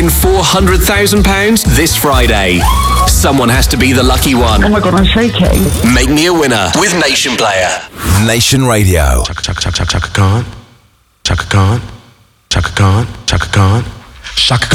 win £400,000 this Friday. Someone has to be the lucky one. Oh my God, I'm shaking. Make me a winner with Nation Player. Nation Radio. Chaka Khan. Chaka Khan. Chaka Khan. Chaka Khan. Chaka Khan. Chaka